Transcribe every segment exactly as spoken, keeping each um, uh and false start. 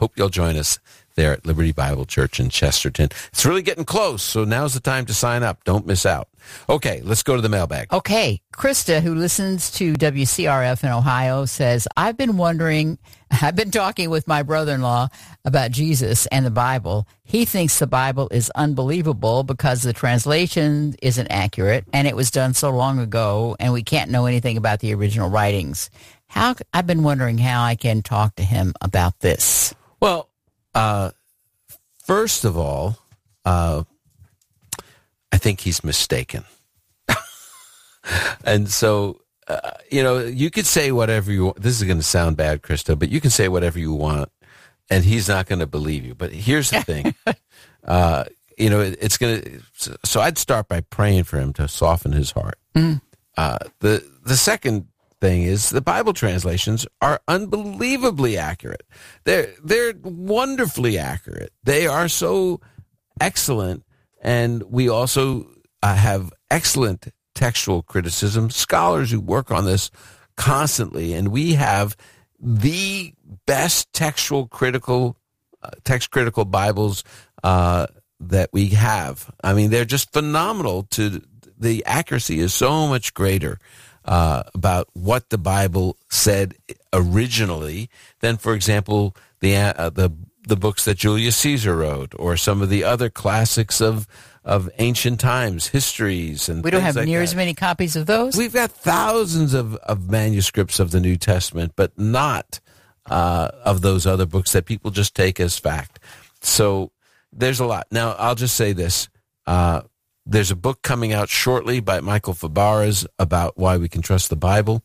hope you'll join us there at Liberty Bible Church in Chesterton. It's really getting close, so now's the time to sign up. Don't miss out. Okay, let's go to the mailbag. Okay, Krista, who listens to W C R F in Ohio, says, I've been wondering, I've been talking with my brother-in-law about Jesus and the Bible. He thinks the Bible is unbelievable because the translation isn't accurate, and it was done so long ago, and we can't know anything about the original writings. How I've been wondering how I can talk to him about this. Well, uh, first of all, uh, I think he's mistaken. And so, uh, you know, you could say whatever you want. This is going to sound bad, Krista, but you can say whatever you want, and he's not going to believe you. But here's the thing. uh, you know, it, it's going to, so I'd start by praying for him to soften his heart. Mm. Uh, the, the second thing is the Bible translations are unbelievably accurate. They're they're wonderfully accurate. They are so excellent, and we also uh, have excellent textual criticism, scholars who work on this constantly, and we have the best textual critical uh, text critical Bibles uh, that we have. I mean, they're just phenomenal. To the accuracy is so much greater Uh, about what the Bible said originally than, for example, the uh, the the books that Julius Caesar wrote, or some of the other classics of of ancient times, histories, and we don't have like near that. as many copies of those. We've got thousands of, of manuscripts of the New Testament, but not uh, of those other books that people just take as fact. So there's a lot. Now, I'll just say this. Uh, There's a book coming out shortly by Michael Fabarez about why we can trust the Bible,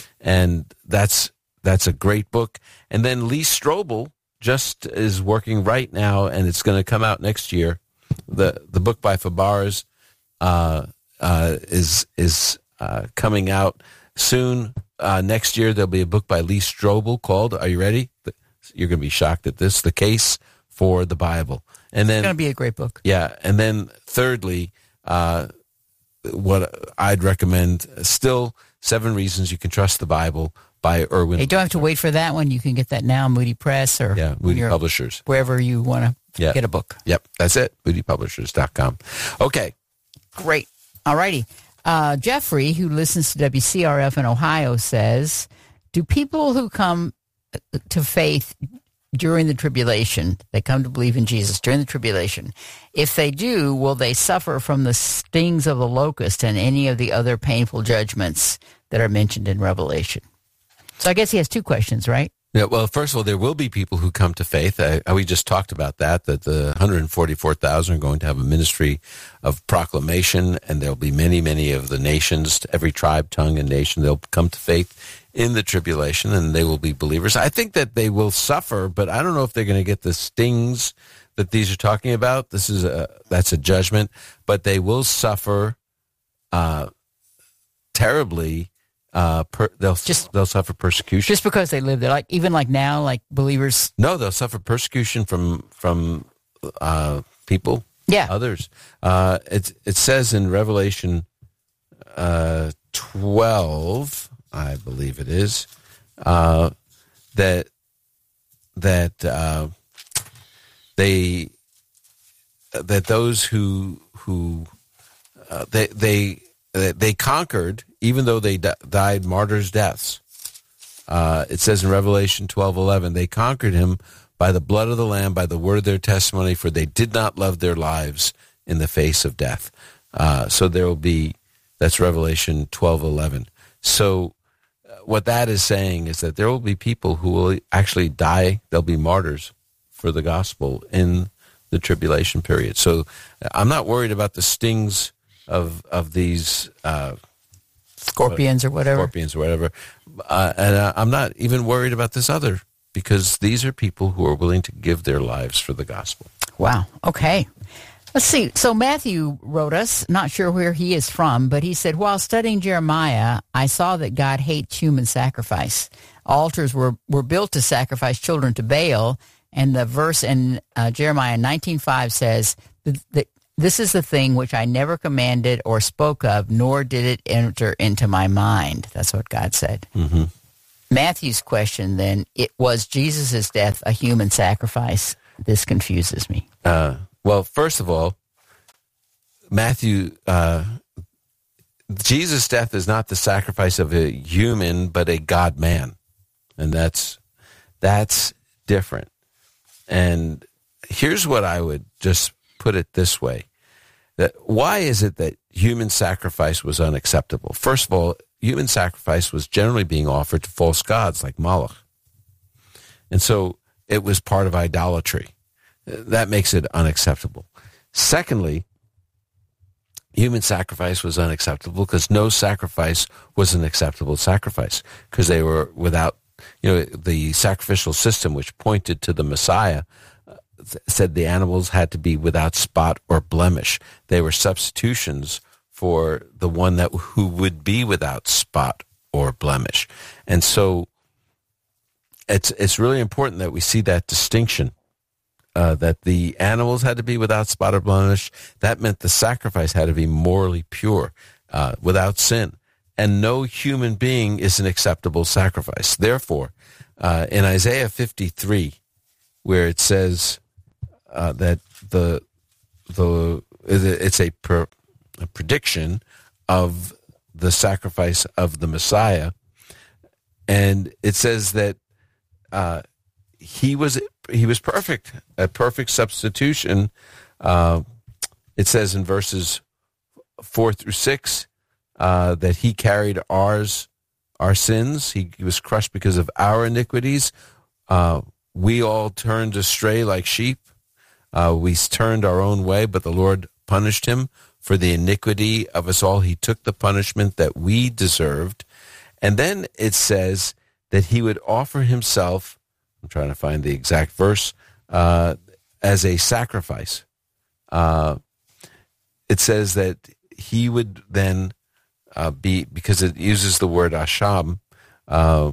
and that's that's a great book. And then Lee Strobel just is working right now, and it's going to come out next year. the The book by Fabarez uh, uh, is is uh, coming out soon. Uh, next year there'll be a book by Lee Strobel called, are you ready? You're going to be shocked at this: The Case for the Bible. And then it's going to be a great book. Yeah, and then thirdly, Uh, what I'd recommend, still, Seven Reasons You Can Trust the Bible by Erwin. You don't have to wait for that one. You can get that now, Moody Press or yeah, Moody Publishers. Wherever you want to yeah. get a book. Yep, that's it, moody publishers dot com. Okay. Great. All righty. Uh, Jeffrey, who listens to W C R F in Ohio, says, do people who come to faith during the tribulation, they come to believe in Jesus during the tribulation, if they do, will they suffer from the stings of the locust and any of the other painful judgments that are mentioned in Revelation? So I guess he has two questions, right? Yeah, well, first of all, there will be people who come to faith. I, I, we just talked about that, that the one hundred forty-four thousand are going to have a ministry of proclamation, and there'll be many, many of the nations, every tribe, tongue, and nation, they'll come to faith in the tribulation, and they will be believers. I think that they will suffer, but I don't know if they're going to get the stings that these are talking about. This is a, that's a judgment, but they will suffer uh, terribly. Uh, per, they'll just, they'll suffer persecution just because they live there. Like even like now, like believers. No, they'll suffer persecution from from uh, people. Yeah, others. Uh, it it says in Revelation uh, twelve, I believe it is, uh, that that uh, they that those who who uh, they they they conquered, even though they di- died martyrs' deaths. Uh, it says in Revelation twelve eleven, they conquered him by the blood of the Lamb, by the word of their testimony, for they did not love their lives in the face of death. Uh, so there will be, that's Revelation twelve eleven. So uh, what that is saying is that there will be people who will actually die, they'll be martyrs for the gospel in the tribulation period. So I'm not worried about the stings of of these uh, scorpions or whatever. Scorpions or whatever. Uh, and uh, I'm not even worried about this other, because these are people who are willing to give their lives for the gospel. Wow. Okay. Let's see. So Matthew wrote us, not sure where he is from, but he said, while studying Jeremiah, I saw that God hates human sacrifice. Altars were, were built to sacrifice children to Baal, and the verse in uh, Jeremiah nineteen five says, that, that this is the thing which I never commanded or spoke of, nor did it enter into my mind. That's what God said. Mm-hmm. Matthew's question then, it was Jesus' death a human sacrifice? This confuses me. Uh, well, first of all, Matthew, uh, Jesus' death is not the sacrifice of a human, but a God-man. And that's that's different. And here's what I would just put it this way. That why is it that human sacrifice was unacceptable? First of all, human sacrifice was generally being offered to false gods like Moloch. And so it was part of idolatry. That makes it unacceptable. Secondly, human sacrifice was unacceptable because no sacrifice was an acceptable sacrifice because they were without, you know, the sacrificial system which pointed to the Messiah said the animals had to be without spot or blemish. They were substitutions for the one that who would be without spot or blemish. And so it's it's really important that we see that distinction, uh, that the animals had to be without spot or blemish. That meant the sacrifice had to be morally pure, uh, without sin. And no human being is an acceptable sacrifice. Therefore, uh, in Isaiah fifty-three, where it says uh, that the the it's a, per, a prediction of the sacrifice of the Messiah, and it says that uh, he was he was perfect, a perfect substitution. Uh, it says in verses four through six uh, that he carried ours our sins. He, he was crushed because of our iniquities. Uh, we all turned astray like sheep. Uh, we turned our own way, but the Lord punished him for the iniquity of us all. He took the punishment that we deserved. And then it says that he would offer himself, I'm trying to find the exact verse, uh, as a sacrifice. Uh, it says that he would then uh, be, because it uses the word asham, uh,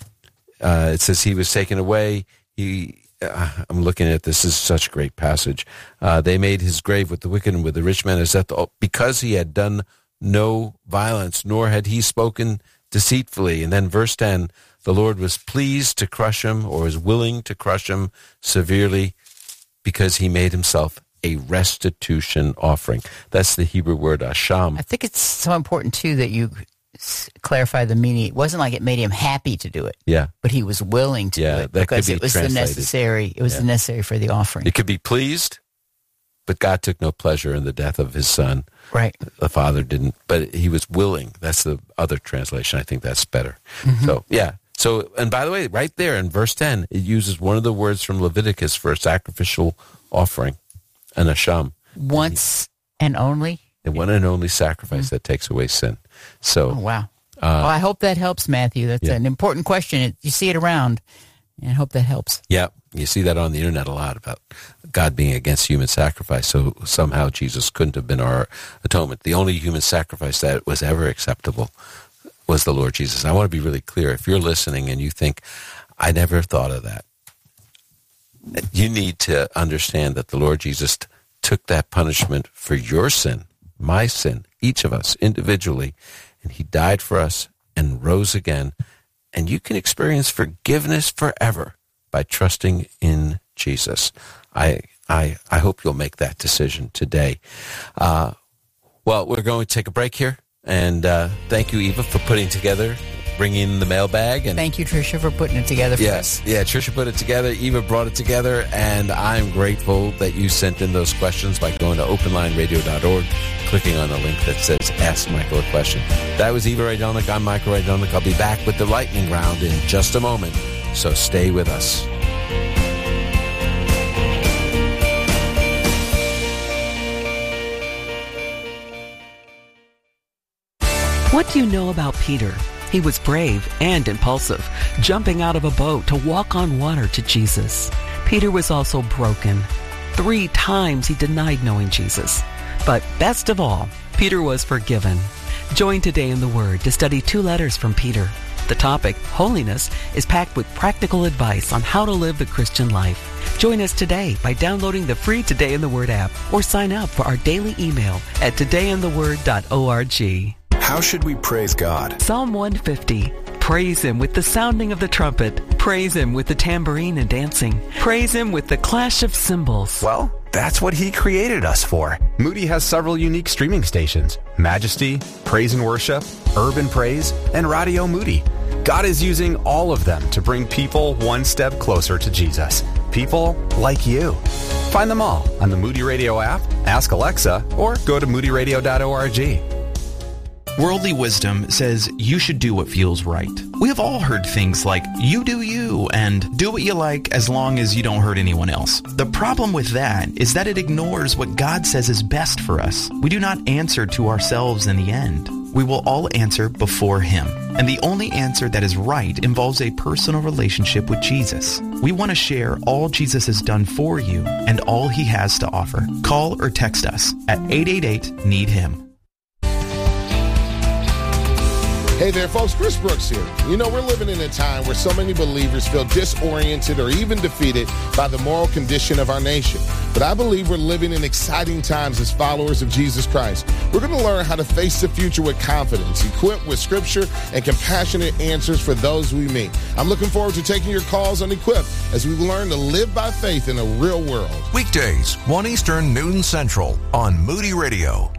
uh, it says he was taken away. He, uh, I'm looking at this, this is such a great passage. Uh, they made his grave with the wicked and with the rich man, as that the, because he had done no violence, nor had he spoken deceitfully. And then verse ten, the Lord was pleased to crush him, or was willing to crush him severely, because he made himself a restitution offering. That's the Hebrew word asham. I think it's so important, too, that you clarify the meaning. It wasn't like it made him happy to do it. Yeah. But he was willing to yeah, do it that because could be it was translated. the necessary. It was yeah. the necessary for the offering. It could be pleased, but God took no pleasure in the death of his son. Right. The Father didn't, but he was willing. That's the other translation. I think that's better. Mm-hmm. So, yeah. So, and by the way, right there in verse ten, it uses one of the words from Leviticus for a sacrificial offering, an asham. Once and only? The one and only sacrifice mm-hmm. that takes away sin. So, oh, wow. Uh, well, I hope that helps, Matthew. That's yeah. an important question. It, you see it around, and I hope that helps. Yeah, you see that on the internet a lot about God being against human sacrifice, so somehow Jesus couldn't have been our atonement. The only human sacrifice that was ever acceptable was the Lord Jesus. I want to be really clear. If you're listening and you think, I never thought of that, you need to understand that the Lord Jesus t- took that punishment for your sin, my sin, each of us individually, and he died for us and rose again. And you can experience forgiveness forever by trusting in Jesus. I I I hope you'll make that decision today. Uh, well, we're going to take a break here. And uh, thank you, Eva, for putting together, bringing the mailbag. And thank you, Tricia, for putting it together for yes, us. Yeah, Tricia put it together. Eva brought it together. And I'm grateful that you sent in those questions by going to open line radio dot org, clicking on the link that says Ask Michael a Question. That was Eva Rydelnik. I'm Michael Rydelnik. I'll be back with the lightning round in just a moment. So stay with us. What do you know about Peter? He was brave and impulsive, jumping out of a boat to walk on water to Jesus. Peter was also broken. Three times he denied knowing Jesus. But best of all, Peter was forgiven. Join Today in the Word to study two letters from Peter. The topic, holiness, is packed with practical advice on how to live the Christian life. Join us today by downloading the free Today in the Word app or sign up for our daily email at today in the word dot org. How should we praise God? Psalm one fifty. Praise Him with the sounding of the trumpet. Praise Him with the tambourine and dancing. Praise Him with the clash of cymbals. Well, that's what He created us for. Moody has several unique streaming stations: Majesty, Praise and Worship, Urban Praise, and Radio Moody. God is using all of them to bring people one step closer to Jesus. People like you. Find them all on the Moody Radio app, ask Alexa, or go to moody radio dot org. Worldly wisdom says you should do what feels right. We have all heard things like, you do you, and do what you like as long as you don't hurt anyone else. The problem with that is that it ignores what God says is best for us. We do not answer to ourselves in the end. We will all answer before Him. And the only answer that is right involves a personal relationship with Jesus. We want to share all Jesus has done for you and all He has to offer. Call or text us at eight eight eight, need him. Hey there, folks. Chris Brooks here. You know, we're living in a time where so many believers feel disoriented or even defeated by the moral condition of our nation. But I believe we're living in exciting times as followers of Jesus Christ. We're going to learn how to face the future with confidence, equipped with scripture and compassionate answers for those we meet. I'm looking forward to taking your calls on Equip as we learn to live by faith in a real world. Weekdays, one Eastern, noon Central on Moody Radio.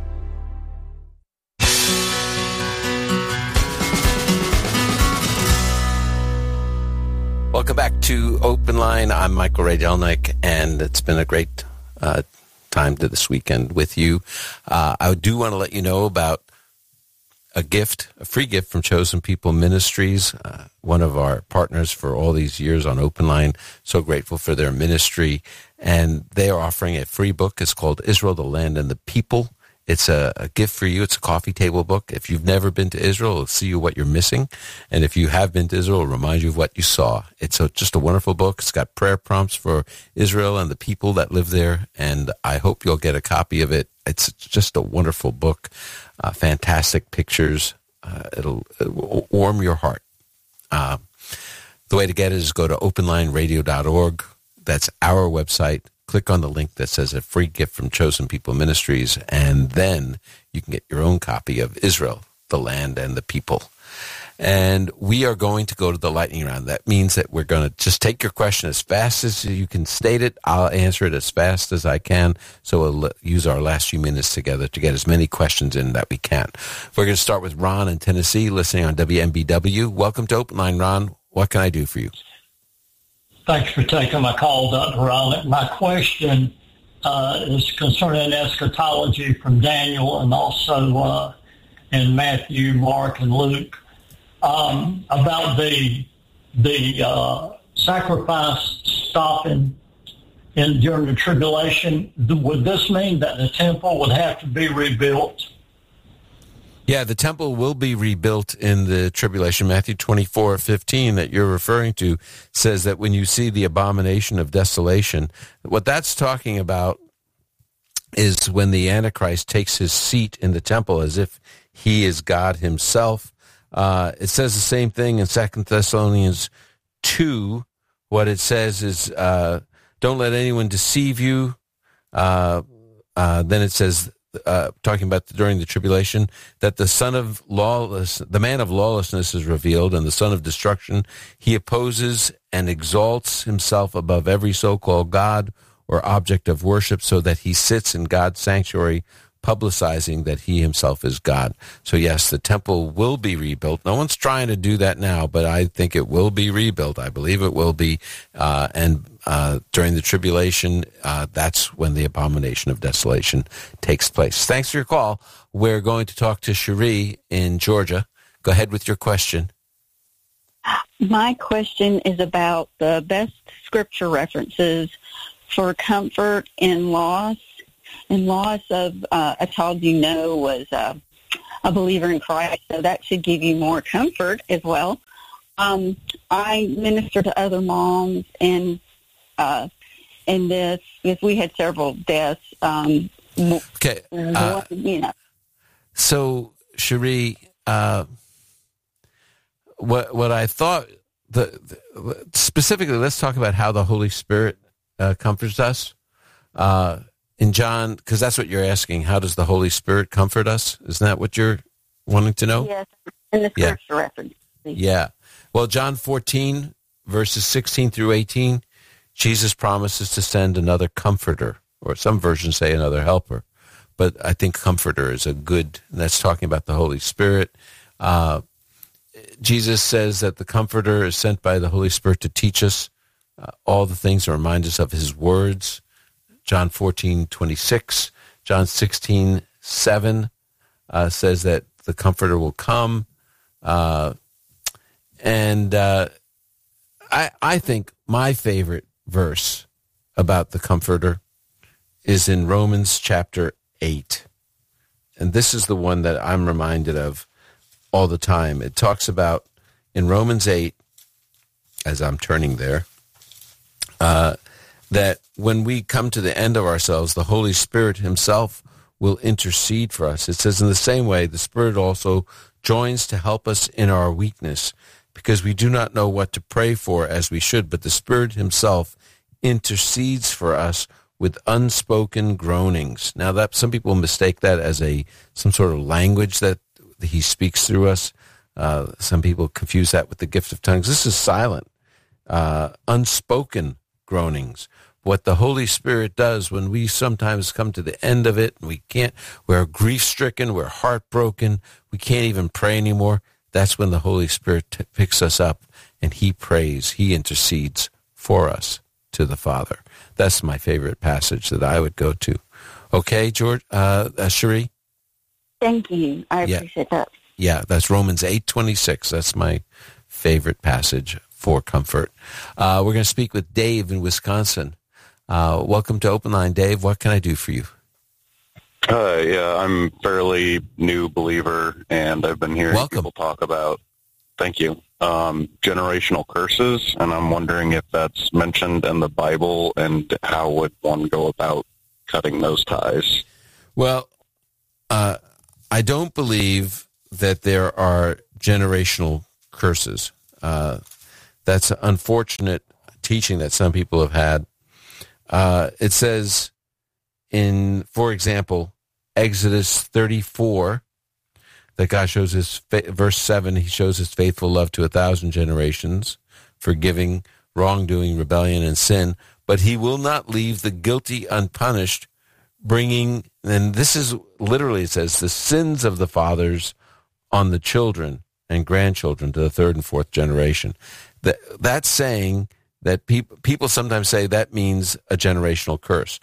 Welcome back to Open Line. I'm Michael Ray Delnick, and it's been a great uh, time to this weekend with you. Uh, I do want to let you know about a gift, a free gift from Chosen People Ministries, uh, one of our partners for all these years on Open Line. So grateful for their ministry. And they are offering a free book. It's called Israel, the Land and the People. It's a, a gift for you. It's a coffee table book. If you've never been to Israel, it'll see you what you're missing. And if you have been to Israel, it'll remind you of what you saw. It's a, just a wonderful book. It's got prayer prompts for Israel and the people that live there. And I hope you'll get a copy of it. It's just a wonderful book. Uh, fantastic pictures. Uh, it'll, it'll warm your heart. Uh, the way to get it is go to open line radio dot org. That's our website. Click on the link that says a free gift from Chosen People Ministries, and then you can get your own copy of Israel, the Land and the People. And we are going to go to the lightning round. That means that we're going to just take your question as fast as you can state it. I'll answer it as fast as I can. So we'll use our last few minutes together to get as many questions in that we can. We're going to start with Ron in Tennessee, listening on W M B W. Welcome to Open Line, Ron. What can I do for you? Thanks for taking my call, Doctor Rowlett. My question uh, is concerning eschatology from Daniel and also uh, in Matthew, Mark, and Luke um, about the the uh, sacrifice stopping in during the tribulation. Would this mean that the temple would have to be rebuilt? Yeah, the temple will be rebuilt in the tribulation. Matthew twenty-four fifteen that you're referring to says that when you see the abomination of desolation, what that's talking about is when the Antichrist takes his seat in the temple as if he is God himself. Uh, it says the same thing in Second Thessalonians two. What it says is, uh, don't let anyone deceive you. Uh, uh, then it says, Uh, talking about the, during the tribulation, that the son of lawless, the man of lawlessness is revealed, and the son of destruction. He opposes and exalts himself above every so-called God or object of worship, so that he sits in God's sanctuary, publicizing that he himself is God. So yes, the temple will be rebuilt. No one's trying to do that now, but I think it will be rebuilt. I believe it will be. Uh, and uh, during the tribulation, uh, that's when the abomination of desolation takes place. Thanks for your call. We're going to talk to Cherie in Georgia. Go ahead with your question. My question is about the best scripture references for comfort in loss. And loss of uh, a child you know was uh, a believer in Christ, so that should give you more comfort as well. Um, I minister to other moms, and uh, in this, if we had several deaths, um, okay, uh, you know. So, Cherie, uh, what what I thought the, the specifically, let's talk about how the Holy Spirit uh, comforts us. Uh, In John, because that's what you're asking, how does the Holy Spirit comfort us? Isn't that what you're wanting to know? Yes, in the scripture yeah. reference. Yeah. Well, John fourteen, verses sixteen through eighteen, Jesus promises to send another comforter, or some versions say another helper. But I think comforter is a good, and that's talking about the Holy Spirit. Uh, Jesus says that the comforter is sent by the Holy Spirit to teach us uh, all the things, to remind us of his words. John fourteen twenty-six, John sixteen seven uh, says that the comforter will come. Uh, and uh, I, I think my favorite verse about the comforter is in Romans chapter eight. And this is the one that I'm reminded of all the time. It talks about, in Romans eight, as I'm turning there, uh, that when we come to the end of ourselves, the Holy Spirit himself will intercede for us. It says, in the same way, the Spirit also joins to help us in our weakness, because we do not know what to pray for as we should, but the Spirit himself intercedes for us with unspoken groanings. Now, that some people mistake that as a some sort of language that he speaks through us. Uh, some people confuse that with the gift of tongues. This is silent, uh, unspoken groanings. What the Holy Spirit does when we sometimes come to the end of it, and we can't, we're grief-stricken, we're heartbroken, we can't even pray anymore, that's when the Holy Spirit t- picks us up and he prays, he intercedes for us to the Father. That's my favorite passage that I would go to. Okay, George, uh, uh, Cherie? Thank you. I Yeah. appreciate that. Yeah, that's Romans eight twenty-six. That's my favorite passage for comfort. Uh, we're going to speak with Dave in Wisconsin. Uh, welcome to Open Line, Dave. What can I do for you? Uh, yeah, I'm a fairly new believer, and I've been hearing Welcome. people talk about, thank you, um, generational curses, and I'm wondering if that's mentioned in the Bible, and how would one go about cutting those ties? Well, uh, I don't believe that there are generational curses. Uh, that's unfortunate teaching that some people have had. Uh, it says in, for example, Exodus thirty-four, that God shows his, fa- verse seven, he shows his faithful love to a thousand generations, forgiving wrongdoing, rebellion, and sin, but he will not leave the guilty unpunished, bringing, and this is literally, it says, the sins of the fathers on the children and grandchildren to the third and fourth generation. That, that's saying that people people sometimes say that means a generational curse.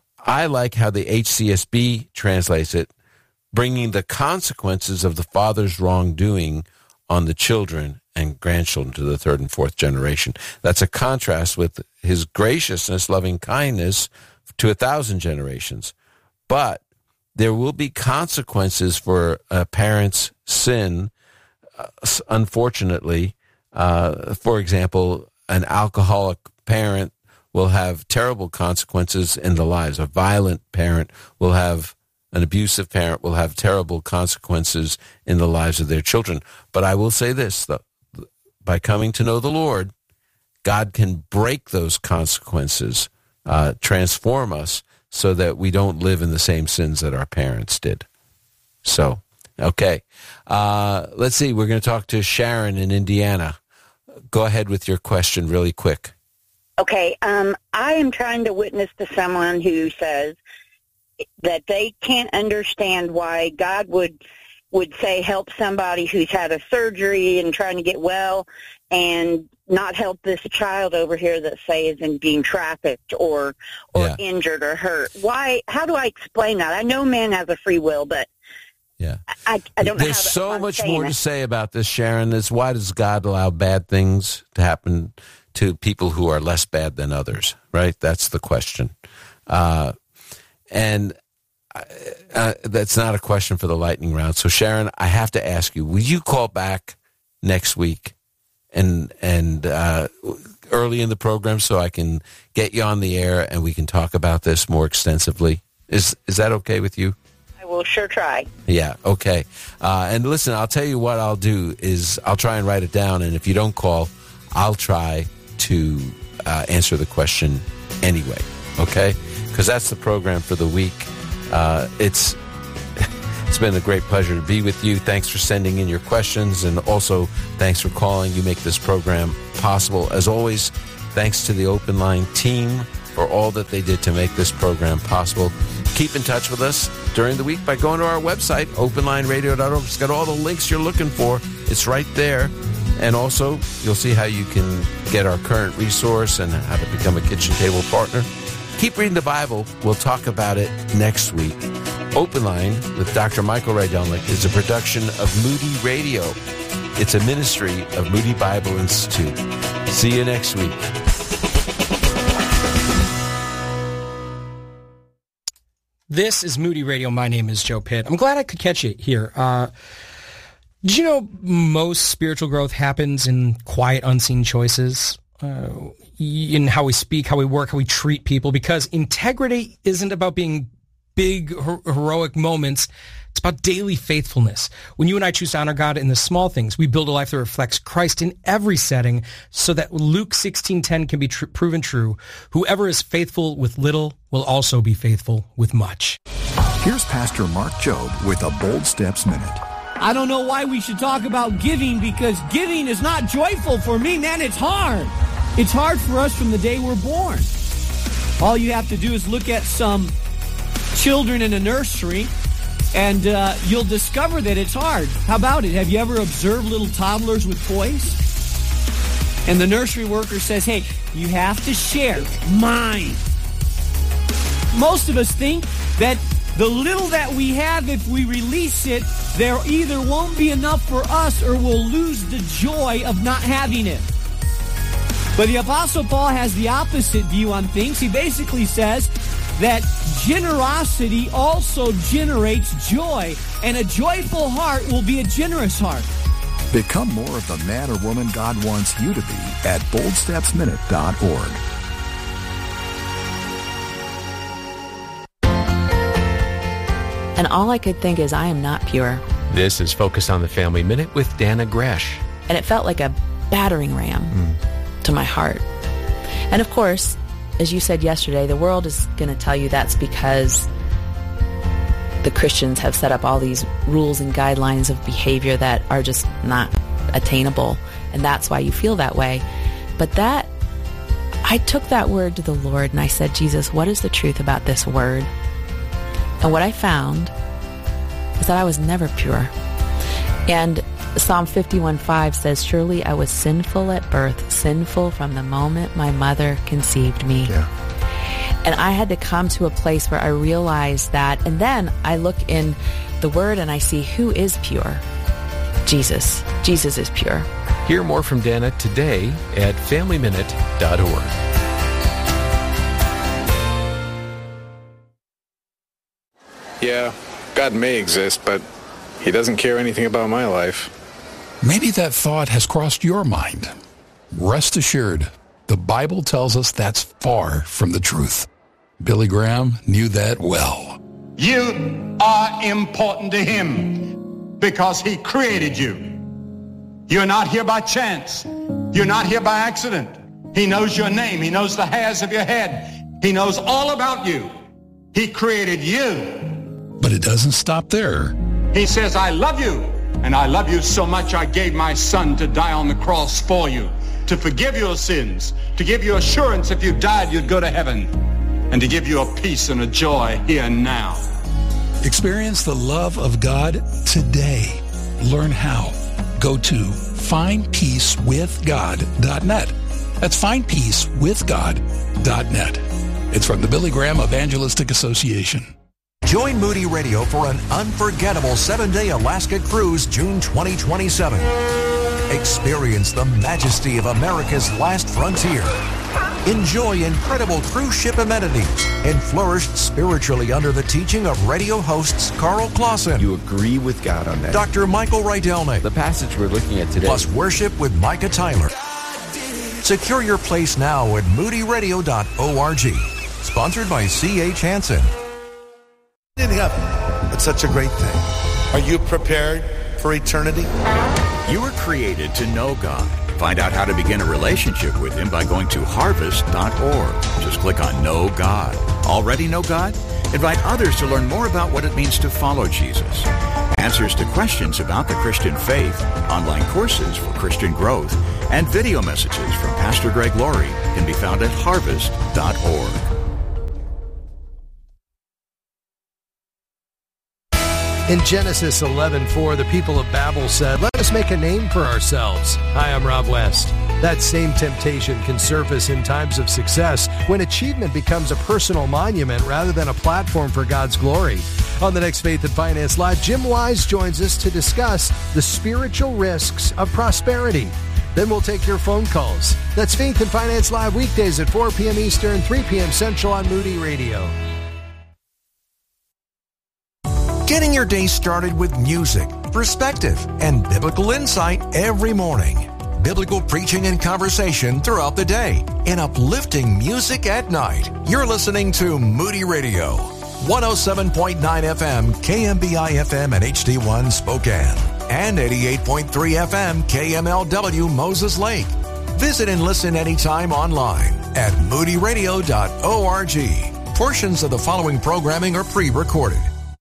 I like how the H C S B translates it, bringing the consequences of the father's wrongdoing on the children and grandchildren to the third and fourth generation. That's a contrast with his graciousness, loving kindness to a thousand generations. But there will be consequences for a parent's sin, uh, unfortunately. Uh, for example, an alcoholic parent will have terrible consequences in the lives. A violent parent will have, an abusive parent will have terrible consequences in the lives of their children. But I will say this, though, by coming to know the Lord, God can break those consequences, uh, transform us so that we don't live in the same sins that our parents did. So, okay. Uh, let's see, we're going to talk to Sharon in Indiana. Go ahead with your question really quick. Okay, um, I am trying to witness to someone who says that they can't understand why God would would say help somebody who's had a surgery and trying to get well, and not help this child over here that say is in being trafficked or or Yeah. injured or hurt. Why? How do I explain that? I know man has a free will, but Yeah. I, I don't know. There's how to, so I'm much saying more it. to say about this, Sharon. Is why does God allow bad things to happen to people who are less bad than others, right? That's the question. Uh, and uh, uh, that's not a question for the lightning round. So, Sharon, I have to ask you, will you call back next week and and uh, early in the program so I can get you on the air and we can talk about this more extensively? Is is that okay with you? I will sure try. Yeah, okay. Uh, and listen, I'll tell you what I'll do is I'll try and write it down, and if you don't call, I'll try to uh, answer the question anyway, okay? Because that's the program for the week. Uh, it's it's been a great pleasure to be with you. Thanks for sending in your questions, and also thanks for calling. You make this program possible. As always, thanks to the Open Line team for all that they did to make this program possible. Keep in touch with us during the week by going to our website, open line radio dot org. It's got all the links you're looking for. It's right there. And also, you'll see how you can get our current resource and how to become a kitchen table partner. Keep reading the Bible. We'll talk about it next week. Open Line with Doctor Michael Rydelnik is a production of Moody Radio. It's a ministry of Moody Bible Institute. See you next week. This is Moody Radio. My name is Joe Pitt. I'm glad I could catch you here. Uh, did you know most spiritual growth happens in quiet, unseen choices? Uh, in how we speak, how we work, how we treat people, because integrity isn't about being big, her- heroic moments. It's about daily faithfulness. When you and I choose to honor God in the small things, we build a life that reflects Christ in every setting so that Luke sixteen ten can be tr- proven true. Whoever is faithful with little will also be faithful with much. Here's Pastor Mark Jobe with a Bold Steps Minute. I don't know why we should talk about giving, because giving is not joyful for me, man. It's hard. It's hard for us from the day we're born. All you have to do is look at some children in a nursery, and uh, you'll discover that it's hard. How about it? Have you ever observed little toddlers with toys? And the nursery worker says, hey, you have to share mine. Most of us think that the little that we have, if we release it, there either won't be enough for us or we'll lose the joy of not having it. But the Apostle Paul has the opposite view on things. He basically says that generosity also generates joy, and a joyful heart will be a generous heart. Become more of the man or woman God wants you to be at bold steps minute dot org. And all I could think is, I am not pure. This is Focus on the Family Minute with Dana Gresh. And it felt like a battering ram mm. to my heart. And of course, as you said yesterday, the world is going to tell you that's because the Christians have set up all these rules and guidelines of behavior that are just not attainable. And that's why you feel that way. But that, I took that word to the Lord and I said, Jesus, what is the truth about this word? And what I found is that I was never pure. And Psalm fifty-one five says, surely I was sinful at birth, sinful from the moment my mother conceived me. Yeah. And I had to come to a place where I realized that. And then I look in the Word and I see who is pure. Jesus. Jesus is pure. Hear more from Dana today at family minute dot org. Yeah, God may exist, but he doesn't care anything about my life. Maybe that thought has crossed your mind. Rest assured, the Bible tells us that's far from the truth. Billy Graham knew that well. You are important to him because he created you. You're not here by chance. You're not here by accident. He knows your name. He knows the hairs of your head. He knows all about you. He created you. But it doesn't stop there. He says, I love you, and I love you so much I gave my son to die on the cross for you, to forgive your sins, to give you assurance if you died you'd go to heaven, and to give you a peace and a joy here and now. Experience the love of God today. Learn how. Go to find peace with god dot net. That's find peace with god dot net. It's from the Billy Graham Evangelistic Association. Join Moody Radio for an unforgettable seven-day Alaska cruise June twenty twenty-seven. Experience the majesty of America's last frontier. Enjoy incredible cruise ship amenities and flourish spiritually under the teaching of radio hosts Carl Clausen. You agree with God on that. Doctor Michael Rydelnik. The passage we're looking at today. Plus worship with Micah Tyler. Secure your place now at moody radio dot org. Sponsored by C H Hansen. In heaven, it's such a great thing. Are you prepared for eternity? You were created to know God. Find out how to begin a relationship with Him by going to harvest dot org. Just click on Know God. Already know God? Invite others to learn more about what it means to follow Jesus. Answers to questions about the Christian faith, online courses for Christian growth, and video messages from Pastor Greg Laurie can be found at harvest dot org. In Genesis eleven four, the people of Babel said, "Let us make a name for ourselves." Hi, I'm Rob West. That same temptation can surface in times of success when achievement becomes a personal monument rather than a platform for God's glory. On the next Faith and Finance Live, Jim Wise joins us to discuss the spiritual risks of prosperity. Then we'll take your phone calls. That's Faith and Finance Live weekdays at four p.m. Eastern, three p.m. Central on Moody Radio. Getting your day started with music, perspective, and biblical insight every morning. Biblical preaching and conversation throughout the day. And uplifting music at night. You're listening to Moody Radio. one oh seven point nine F M, K M B I F M and H D one Spokane. And eighty-eight point three F M, K M L W Moses Lake. Visit and listen anytime online at moody radio dot org. Portions of the following programming are pre-recorded.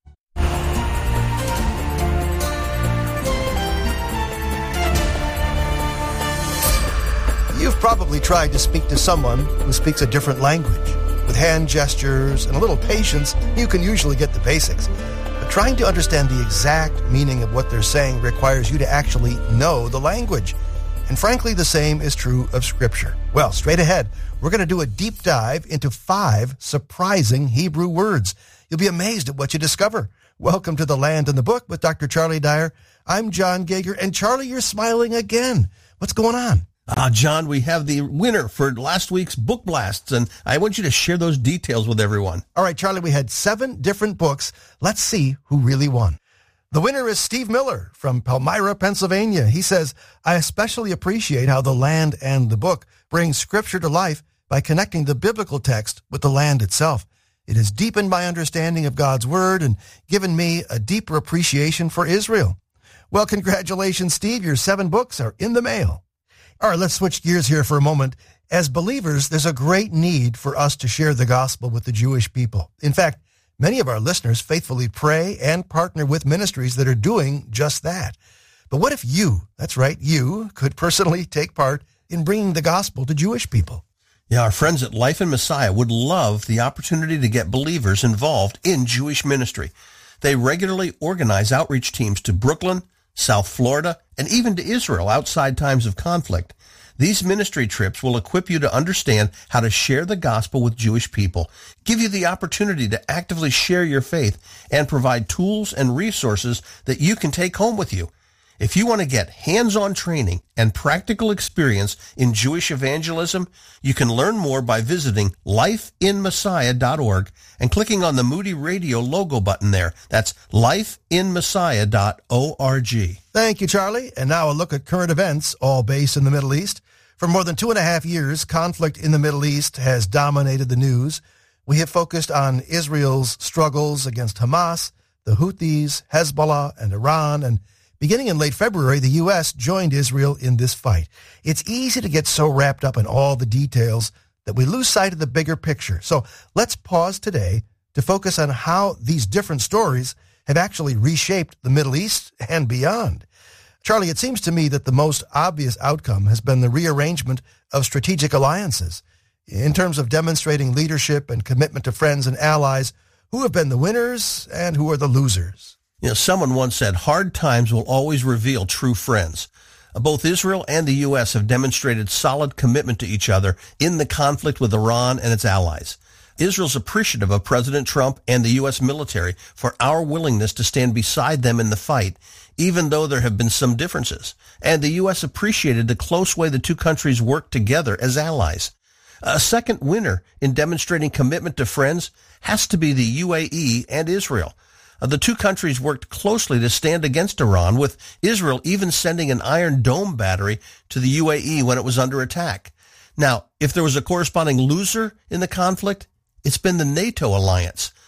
You've probably tried to speak to someone who speaks a different language. With hand gestures and a little patience, you can usually get the basics. But trying to understand the exact meaning of what they're saying requires you to actually know the language. And frankly, the same is true of Scripture. Well, straight ahead, we're going to do a deep dive into five surprising Hebrew words. You'll be amazed at what you discover. Welcome to The Land and the Book with Doctor Charlie Dyer. I'm John Gager, and Charlie, you're smiling again. What's going on? Uh, John, we have the winner for last week's Book Blasts, and I want you to share those details with everyone. All right, Charlie, we had seven different books. Let's see who really won. The winner is Steve Miller from Palmyra, Pennsylvania. He says, I especially appreciate how The Land and the Book brings Scripture to life by connecting the biblical text with the land itself. It has deepened my understanding of God's Word and given me a deeper appreciation for Israel. Well, congratulations, Steve. Your seven books are in the mail. All right, let's switch gears here for a moment. As believers, there's a great need for us to share the gospel with the Jewish people. In fact, many of our listeners faithfully pray and partner with ministries that are doing just that. But what if you, that's right, you, could personally take part in bringing the gospel to Jewish people? Yeah, our friends at Life in Messiah would love the opportunity to get believers involved in Jewish ministry. They regularly organize outreach teams to Brooklyn, South Florida, and even to Israel outside times of conflict. These ministry trips will equip you to understand how to share the gospel with Jewish people, give you the opportunity to actively share your faith, and provide tools and resources that you can take home with you. If you want to get hands-on training and practical experience in Jewish evangelism, you can learn more by visiting life in messiah dot org and clicking on the Moody Radio logo button there. That's life in messiah dot org. Thank you, Charlie. And now a look at current events, all based in the Middle East. For more than two and a half years, conflict in the Middle East has dominated the news. We have focused on Israel's struggles against Hamas, the Houthis, Hezbollah, and Iran, and beginning in late February, the U S joined Israel in this fight. It's easy to get so wrapped up in all the details that we lose sight of the bigger picture. So let's pause today to focus on how these different stories have actually reshaped the Middle East and beyond. Charlie, it seems to me that the most obvious outcome has been the rearrangement of strategic alliances. In terms of demonstrating leadership and commitment to friends and allies, who have been the winners and who are the losers? You know, someone once said, hard times will always reveal true friends. Both Israel and the U S have demonstrated solid commitment to each other in the conflict with Iran and its allies. Israel's appreciative of President Trump and the U S military for our willingness to stand beside them in the fight, even though there have been some differences. And the U S appreciated the close way the two countries worked together as allies. A second winner in demonstrating commitment to friends has to be the U A E and Israel. The two countries worked closely to stand against Iran, with Israel even sending an Iron Dome battery to the U A E when it was under attack. Now, if there was a corresponding loser in the conflict, it's been the NATO alliance.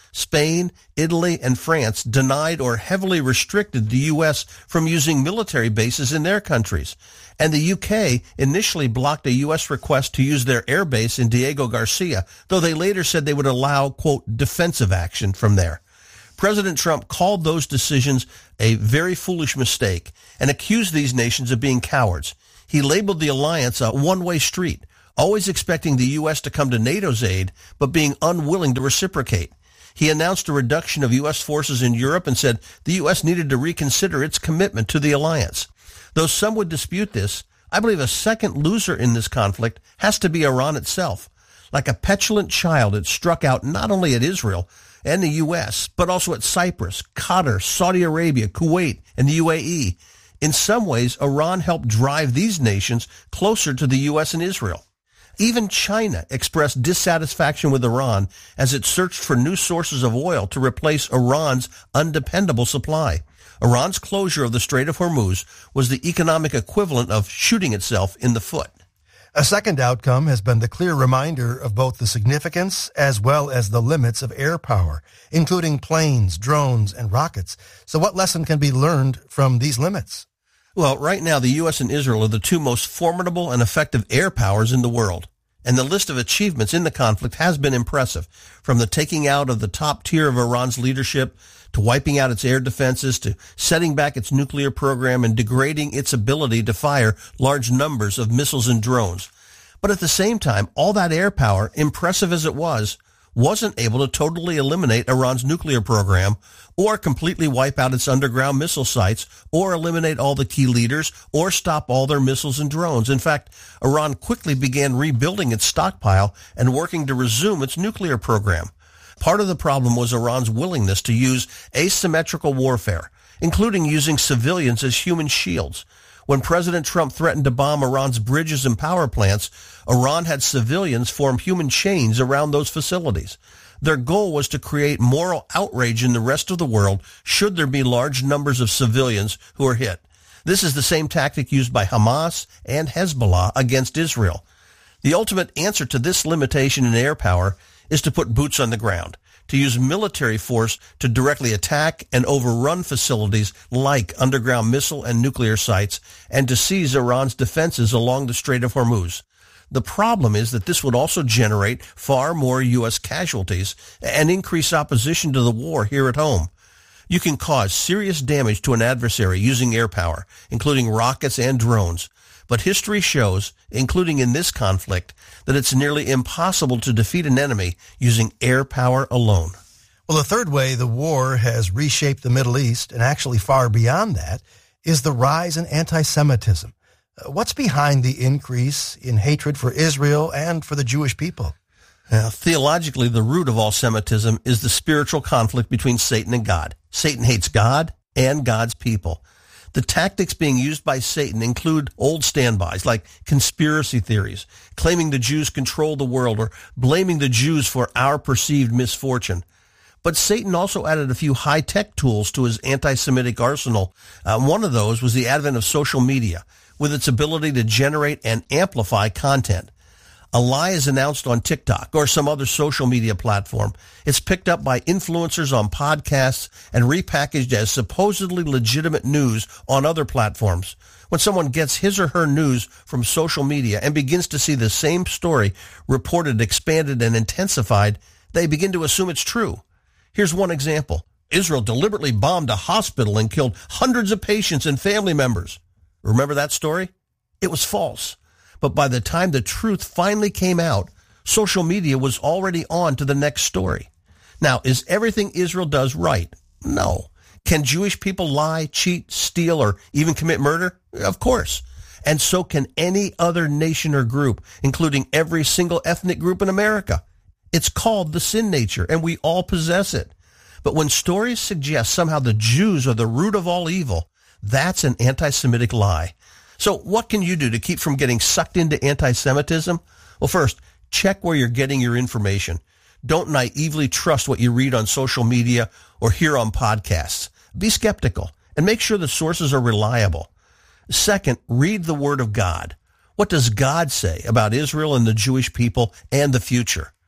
Spain, Italy, and France denied or heavily restricted the U S from using military bases in their countries. And the U K initially blocked a U S request to use their air base in Diego Garcia, though they later said they would allow, quote, defensive action from there. President Trump called those decisions a very foolish mistake and accused these nations of being cowards. He labeled the alliance a one-way street, always expecting the U S to come to NATO's aid, but being unwilling to reciprocate. He announced a reduction of U S forces in Europe and said the U S needed to reconsider its commitment to the alliance. Though some would dispute this, I believe a second loser in this conflict has to be Iran itself. Like a petulant child, it struck out not only at Israel and the U S, but also at Cyprus, Qatar, Saudi Arabia, Kuwait, and the U A E. In some ways, Iran helped drive these nations closer to the U S and Israel. Even China expressed dissatisfaction with Iran as it searched for new sources of oil to replace Iran's undependable supply. Iran's closure of the Strait of Hormuz was the economic equivalent of shooting itself in the foot. A second outcome has been the clear reminder of both the significance as well as the limits of air power, including planes, drones, and rockets. So what lesson can be learned from these limits? Well, right now, the U S and Israel are the two most formidable and effective air powers in the world. And the list of achievements in the conflict has been impressive, from the taking out of the top tier of Iran's leadership to wiping out its air defenses to setting back its nuclear program and degrading its ability to fire large numbers of missiles and drones. But at the same time, all that air power, impressive as it was, wasn't able to totally eliminate Iran's nuclear program or completely wipe out its underground missile sites or eliminate all the key leaders or stop all their missiles and drones. In fact, Iran quickly began rebuilding its stockpile and working to resume its nuclear program. Part of the problem was Iran's willingness to use asymmetrical warfare, including using civilians as human shields. When President Trump threatened to bomb Iran's bridges and power plants, Iran had civilians form human chains around those facilities. Their goal was to create moral outrage in the rest of the world should there be large numbers of civilians who are hit. This is the same tactic used by Hamas and Hezbollah against Israel. The ultimate answer to this limitation in air power is to put boots on the ground, to use military force to directly attack and overrun facilities like underground missile and nuclear sites, and to seize Iran's defenses along the Strait of Hormuz. The problem is that this would also generate far more U S casualties and increase opposition to the war here at home. You can cause serious damage to an adversary using air power, including rockets and drones. But history shows, including in this conflict, that it's nearly impossible to defeat an enemy using air power alone. Well, the third way the war has reshaped the Middle East, and actually far beyond that, is the rise in anti-Semitism. Uh, what's behind the increase in hatred for Israel and for the Jewish people? Now, theologically, the root of all Semitism is the spiritual conflict between Satan and God. Satan hates God and God's people. The tactics being used by Satan include old standbys like conspiracy theories, claiming the Jews control the world, or blaming the Jews for our perceived misfortune. But Satan also added a few high-tech tools to his anti-Semitic arsenal. Uh, one of those was the advent of social media, with its ability to generate and amplify content. A lie is announced on TikTok or some other social media platform. It's picked up by influencers on podcasts and repackaged as supposedly legitimate news on other platforms. When someone gets his or her news from social media and begins to see the same story reported, expanded, and intensified, they begin to assume it's true. Here's one example. Israel deliberately bombed a hospital and killed hundreds of patients and family members. Remember that story? It was false. But by the time the truth finally came out, social media was already on to the next story. Now, is everything Israel does right? No. Can Jewish people lie, cheat, steal, or even commit murder? Of course. And so can any other nation or group, including every single ethnic group in America. It's called the sin nature, and we all possess it. But when stories suggest somehow the Jews are the root of all evil, that's an anti-Semitic lie. So what can you do to keep from getting sucked into anti-Semitism? Well, first, check where you're getting your information. Don't naively trust what you read on social media or hear on podcasts. Be skeptical and make sure the sources are reliable. Second, read the Word of God. What does God say about Israel and the Jewish people and the future?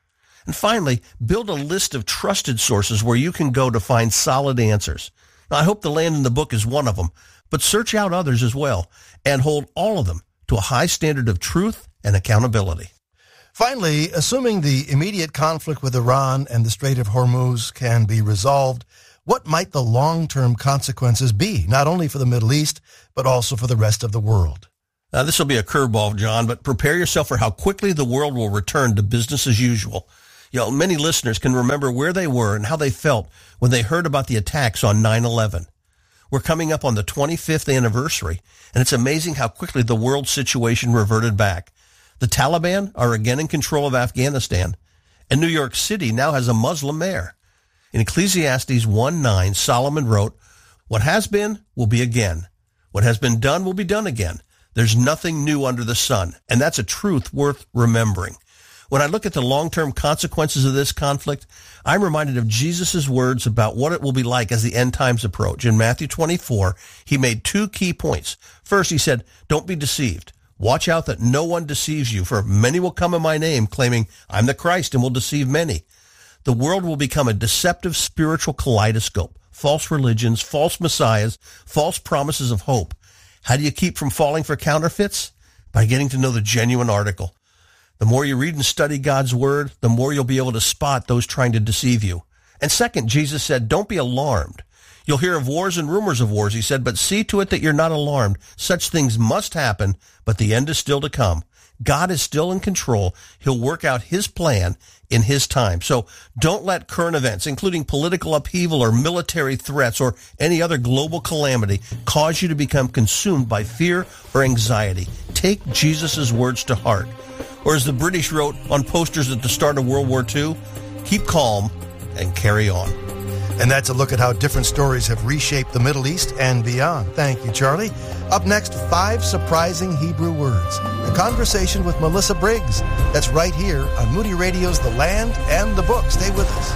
And finally, build a list of trusted sources where you can go to find solid answers. Now, I hope The Land in the Book is one of them, but search out others as well and hold all of them to a high standard of truth and accountability. Finally, assuming the immediate conflict with Iran and the Strait of Hormuz can be resolved, what might the long-term consequences be, not only for the Middle East, but also for the rest of the world? Now, this will be a curveball, John, but prepare yourself for how quickly the world will return to business as usual. You know, many listeners can remember where they were and how they felt when they heard about the attacks on nine eleven. We're coming up on the twenty-fifth anniversary, and it's amazing how quickly the world situation reverted back. The Taliban are again in control of Afghanistan, and New York City now has a Muslim mayor. In Ecclesiastes one nine, Solomon wrote, "What has been will be again. What has been done will be done again. There's nothing new under the sun." And that's a truth worth remembering. When I look at the long-term consequences of this conflict, I'm reminded of Jesus' words about what it will be like as the end times approach. In Matthew twenty-four, he made two key points. First, he said, "Don't be deceived. Watch out that no one deceives you, for many will come in my name, claiming I'm the Christ, and will deceive many." The world will become a deceptive spiritual kaleidoscope. False religions, false messiahs, false promises of hope. How do you keep from falling for counterfeits? By getting to know the genuine article. The more you read and study God's word, the more you'll be able to spot those trying to deceive you. And second, Jesus said, don't be alarmed. You'll hear of wars and rumors of wars, he said, but see to it that you're not alarmed. Such things must happen, but the end is still to come. God is still in control. He'll work out his plan in his time. So don't let current events, including political upheaval or military threats or any other global calamity, cause you to become consumed by fear or anxiety. Take Jesus' words to heart. Or as the British wrote on posters at the start of World War Two, keep calm and carry on. And that's a look at how different stories have reshaped the Middle East and beyond. Thank you, Charlie. Up next, five surprising Hebrew words. A conversation with Melissa Briggs. That's right here on Moody Radio's The Land and the Book. Stay with us.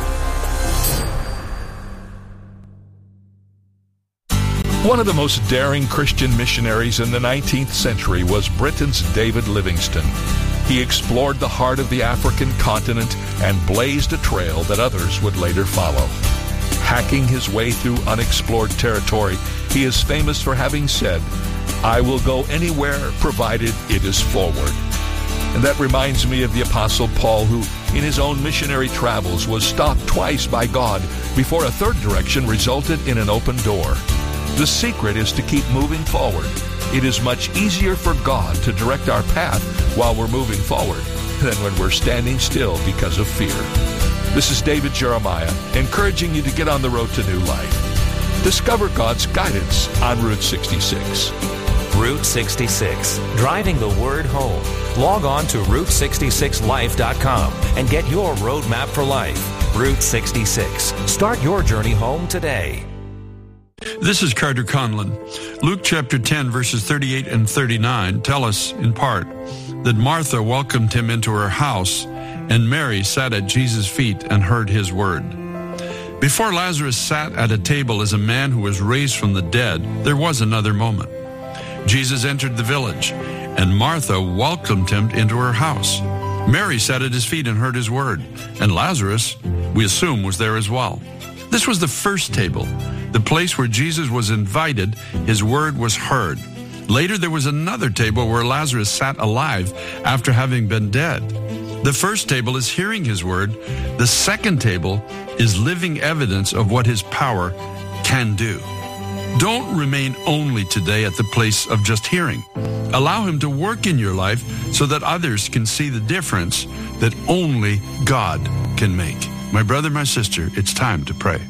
One of the most daring Christian missionaries in the nineteenth century was Britain's David Livingstone. He explored the heart of the African continent and blazed a trail that others would later follow. Hacking his way through unexplored territory, he is famous for having said, "I will go anywhere provided it is forward." And that reminds me of the Apostle Paul, who, in his own missionary travels, was stopped twice by God before a third direction resulted in an open door. The secret is to keep moving forward. It is much easier for God to direct our path while we're moving forward than when we're standing still because of fear. This is David Jeremiah, encouraging you to get on the road to new life. Discover God's guidance on Route sixty-six. Route sixty-six, driving the word home. Log on to route sixty-six life dot com and get your roadmap for life. Route sixty-six. Start your journey home today. This is Carter Conlon. Luke chapter ten, verses thirty-eight and thirty-nine tell us, in part, that Martha welcomed him into her house, and Mary sat at Jesus' feet and heard his word. Before Lazarus sat at a table as a man who was raised from the dead, there was another moment. Jesus entered the village, and Martha welcomed him into her house. Mary sat at his feet and heard his word, and Lazarus, we assume, was there as well. This was the first table, the place where Jesus was invited, his word was heard. Later, there was another table where Lazarus sat alive after having been dead. The first table is hearing his word. The second table is living evidence of what his power can do. Don't remain only today at the place of just hearing. Allow him to work in your life so that others can see the difference that only God can make. My brother, my sister, it's time to pray.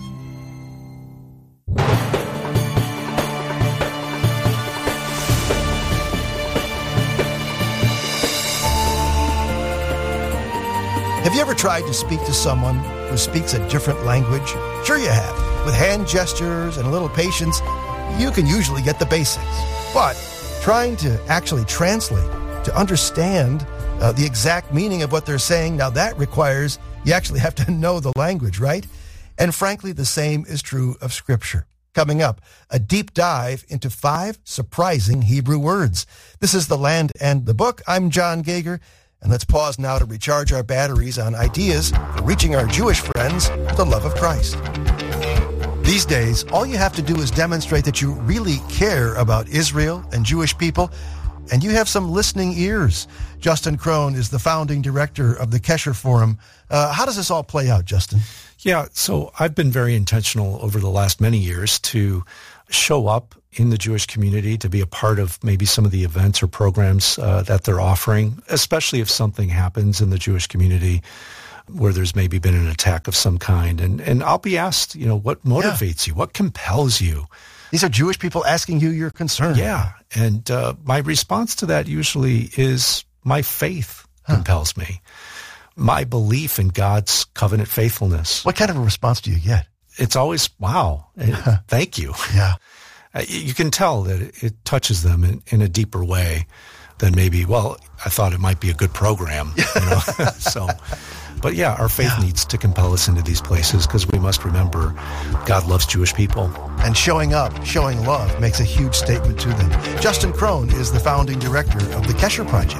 Have you ever tried to speak to someone who speaks a different language? Sure you have. With hand gestures and a little patience, you can usually get the basics. But trying to actually translate, to understand uh, the exact meaning of what they're saying, now that requires you actually have to know the language, right? And frankly, the same is true of Scripture. Coming up, a deep dive into five surprising Hebrew words. This is The Land and the Book. I'm John Gager. And let's pause now to recharge our batteries on ideas for reaching our Jewish friends with the love of Christ. These days, all you have to do is demonstrate that you really care about Israel and Jewish people, and you have some listening ears. Justin Krohn is the founding director of the Kesher Forum. Uh, how does this all play out, Justin? Yeah, so I've been very intentional over the last many years to show up in the Jewish community, to be a part of maybe some of the events or programs uh, that they're offering, especially if something happens in the Jewish community where there's maybe been an attack of some kind. And, and I'll be asked, you know, what motivates yeah. you? What compels you? These are Jewish people asking you your concern. Yeah. And uh, my response to that usually is my faith huh. compels me. My belief in God's covenant faithfulness. What kind of a response do you get? It's always, wow, thank you. Yeah. You can tell that it, it touches them in, in a deeper way than maybe, well, I thought it might be a good program. You know? so, but yeah, our faith yeah. needs to compel us into these places because we must remember God loves Jewish people. And showing up, showing love makes a huge statement to them. Justin Krohn is the founding director of the Kesher Project.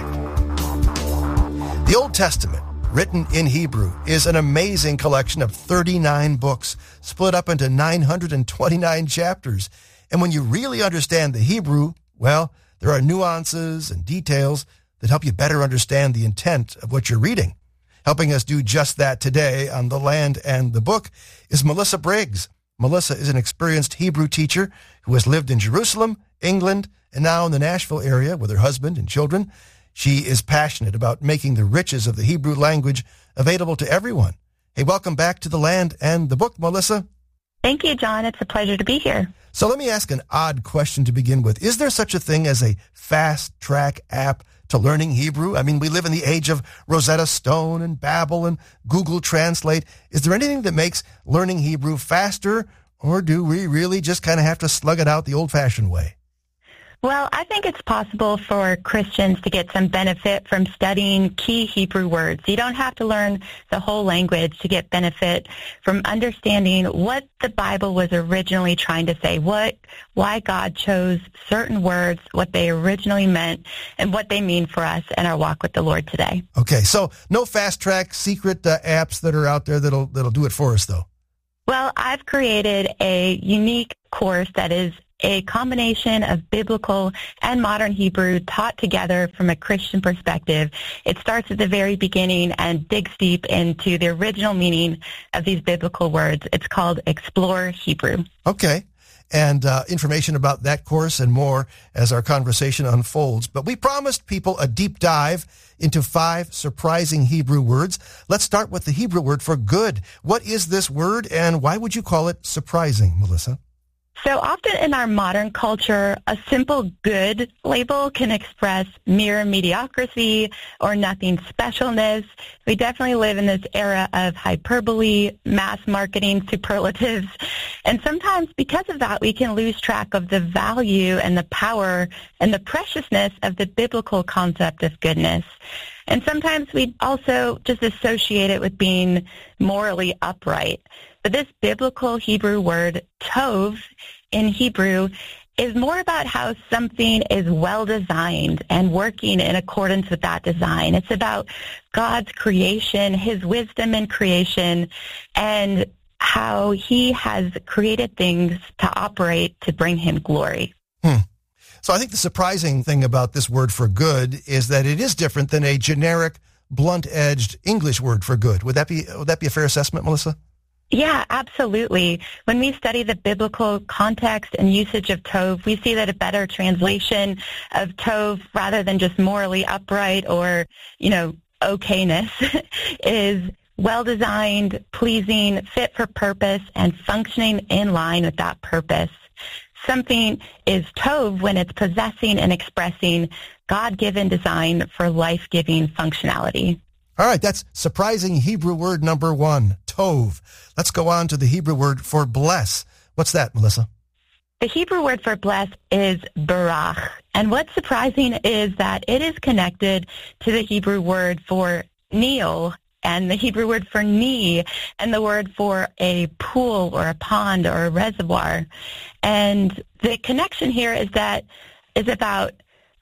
The Old Testament, written in Hebrew, is an amazing collection of thirty-nine books split up into nine hundred twenty-nine chapters. And when you really understand the Hebrew, well, there are nuances and details that help you better understand the intent of what you're reading. Helping us do just that today on The Land and the Book is Melissa Briggs. Melissa is an experienced Hebrew teacher who has lived in Jerusalem, England, and now in the Nashville area with her husband and children. She is passionate about making the riches of the Hebrew language available to everyone. Hey, welcome back to The Land and the Book, Melissa. Thank you, John. It's a pleasure to be here. So let me ask an odd question to begin with. Is there such a thing as a fast-track app to learning Hebrew? I mean, we live in the age of Rosetta Stone and Babbel and Google Translate. Is there anything that makes learning Hebrew faster, or do we really just kind of have to slug it out the old-fashioned way? Well, I think it's possible for Christians to get some benefit from studying key Hebrew words. You don't have to learn the whole language to get benefit from understanding what the Bible was originally trying to say, what, why God chose certain words, what they originally meant, and what they mean for us in our walk with the Lord today. Okay, so no fast-track secret uh, apps that are out there that'll that'll do it for us, though. Well, I've created a unique course that is a combination of biblical and modern Hebrew taught together from a Christian perspective. It starts at the very beginning and digs deep into the original meaning of these biblical words. It's called Explore Hebrew. Okay. And uh, information about that course and more as our conversation unfolds. But we promised people a deep dive into five surprising Hebrew words. Let's start with the Hebrew word for good. What is this word, and why would you call it surprising, Melissa? So often in our modern culture, a simple good label can express mere mediocrity or nothing specialness. We definitely live in this era of hyperbole, mass marketing, superlatives. And sometimes because of that, we can lose track of the value and the power and the preciousness of the biblical concept of goodness. And sometimes we also just associate it with being morally upright. But this biblical Hebrew word, tov, in Hebrew, is more about how something is well-designed and working in accordance with that design. It's about God's creation, His wisdom in creation, and how He has created things to operate to bring Him glory. Hmm. So I think the surprising thing about this word for good is that it is different than a generic, blunt-edged English word for good. Would that be would that be a fair assessment, Melissa? Yeah, absolutely. When we study the biblical context and usage of tov, we see that a better translation of tov, rather than just morally upright or, you know, okayness, is well-designed, pleasing, fit for purpose, and functioning in line with that purpose. Something is tov when it's possessing and expressing God-given design for life-giving functionality. All right, that's surprising Hebrew word number one, tov. Let's go on to the Hebrew word for bless. What's that, Melissa? The Hebrew word for bless is barach. And what's surprising is that it is connected to the Hebrew word for kneel and the Hebrew word for knee and the word for a pool or a pond or a reservoir. And the connection here is that is about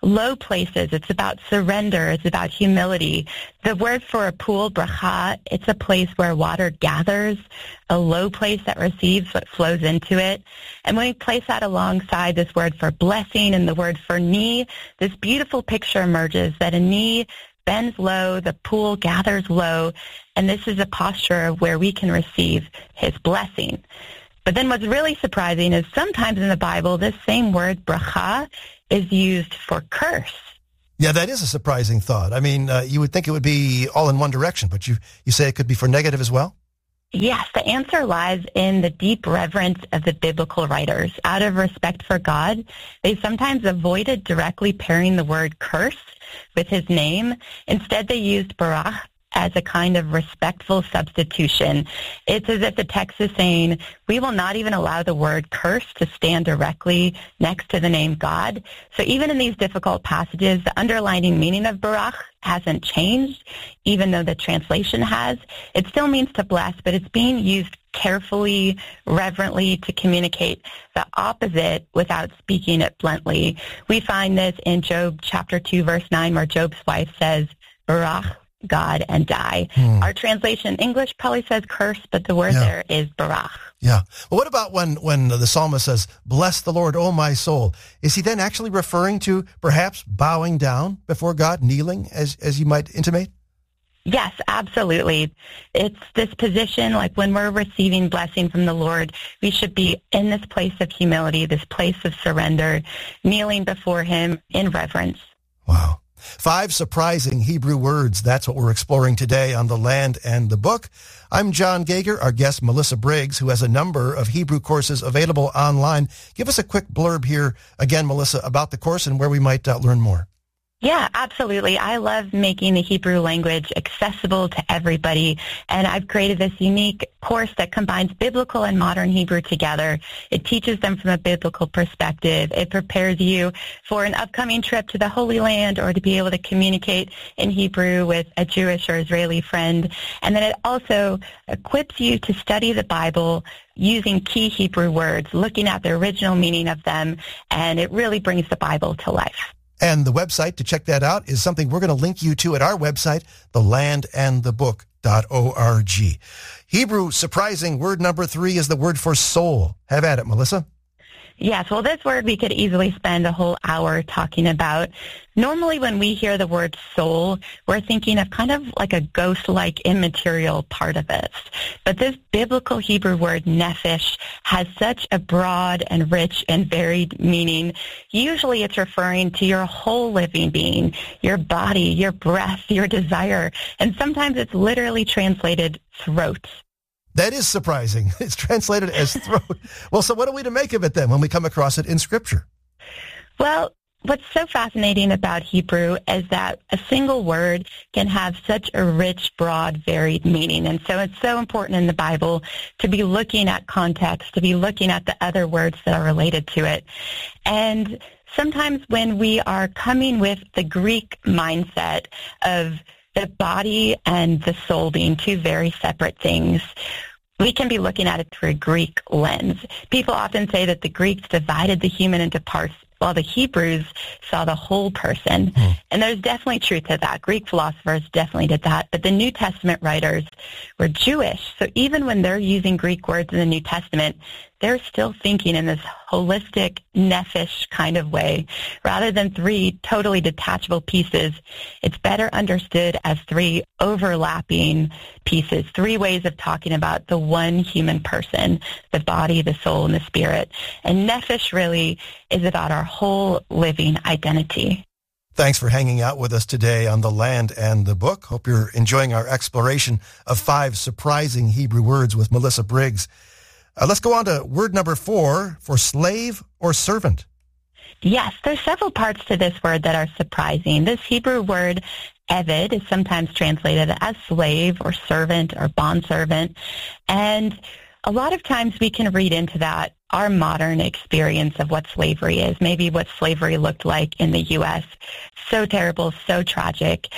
low places. It's about surrender. It's about humility. The word for a pool, bracha, it's a place where water gathers, a low place that receives what flows into it. And when we place that alongside this word for blessing and the word for knee, this beautiful picture emerges that a knee bends low, the pool gathers low, and this is a posture of where we can receive his blessing. But then what's really surprising is sometimes in the Bible, this same word, bracha, is used for curse. Yeah, that is a surprising thought. I mean, uh, you would think it would be all in one direction, but you, you say it could be for negative as well? Yes, the answer lies in the deep reverence of the biblical writers. Out of respect for God, they sometimes avoided directly pairing the word curse with his name. Instead, they used barach as a kind of respectful substitution. It's as if the text is saying, we will not even allow the word curse to stand directly next to the name God. So even in these difficult passages, the underlying meaning of barach hasn't changed, even though the translation has. It still means to bless, but it's being used carefully, reverently to communicate the opposite without speaking it bluntly. We find this in Job chapter two, verse nine, where Job's wife says, barach God and die. Hmm. Our translation in English probably says curse, but the word yeah. there is barach. Yeah. Well, what about when, when the psalmist says, bless the Lord, O my soul? Is he then actually referring to perhaps bowing down before God, kneeling, as, as you might intimate? Yes, absolutely. It's this position, like when we're receiving blessing from the Lord, we should be in this place of humility, this place of surrender, kneeling before him in reverence. Wow. Five surprising Hebrew words. That's what we're exploring today on The Land and the Book. I'm John Gager, our guest Melissa Briggs, who has a number of Hebrew courses available online. Give us a quick blurb here, again, Melissa, about the course and where we might uh, learn more. Yeah, absolutely. I love making the Hebrew language accessible to everybody, and I've created this unique course that combines biblical and modern Hebrew together. It teaches them from a biblical perspective. It prepares you for an upcoming trip to the Holy Land or to be able to communicate in Hebrew with a Jewish or Israeli friend. And then it also equips you to study the Bible using key Hebrew words, looking at the original meaning of them, and it really brings the Bible to life. And the website to check that out is something we're going to link you to at our website, the land and the book dot org. Hebrew surprising word number three is the word for soul. Have at it, Melissa. Yes, well, this word we could easily spend a whole hour talking about. Normally when we hear the word soul, we're thinking of kind of like a ghost-like immaterial part of it. But this biblical Hebrew word nephesh has such a broad and rich and varied meaning. Usually it's referring to your whole living being, your body, your breath, your desire, and sometimes it's literally translated throat. That is surprising. It's translated as throat. Well, so what are we to make of it then when we come across it in Scripture? Well, what's so fascinating about Hebrew is that a single word can have such a rich, broad, varied meaning. And so it's so important in the Bible to be looking at context, to be looking at the other words that are related to it. And sometimes when we are coming with the Greek mindset of the body and the soul being two very separate things, we can be looking at it through a Greek lens. People often say that the Greeks divided the human into parts, while the Hebrews saw the whole person. Mm. And there's definitely truth to that. Greek philosophers definitely did that. But the New Testament writers were Jewish. So even when they're using Greek words in the New Testament, they're still thinking in this holistic, nephesh kind of way. Rather than three totally detachable pieces, it's better understood as three overlapping pieces, three ways of talking about the one human person, the body, the soul, and the spirit. And nephesh really is about our whole living identity. Thanks for hanging out with us today on The Land and the Book. Hope you're enjoying our exploration of five surprising Hebrew words with Melissa Briggs. Uh, let's go on to word number four for slave or servant. Yes, there's several parts to this word that are surprising. This Hebrew word, eved, is sometimes translated as slave or servant or bondservant. And a lot of times we can read into that our modern experience of what slavery is, maybe what slavery looked like in the U S So terrible, so tragic.